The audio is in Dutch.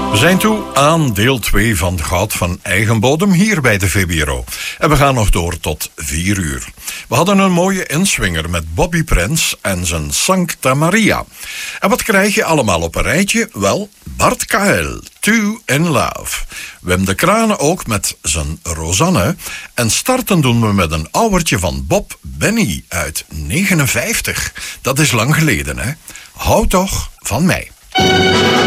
We zijn toe aan deel 2 van Goud van Eigen Bodem hier bij de VPRO. En we gaan nog door tot 4 uur. We hadden een mooie inswinger met Bobby Prins en zijn Sancta Maria. En wat krijg je allemaal op een rijtje? Wel, Bart Kael, Two in Love. Wim de Kranen ook met zijn Rosanne. En starten doen we met een ouwertje van Bob Benny uit 59. Dat is lang geleden, hè? Hou toch van mij.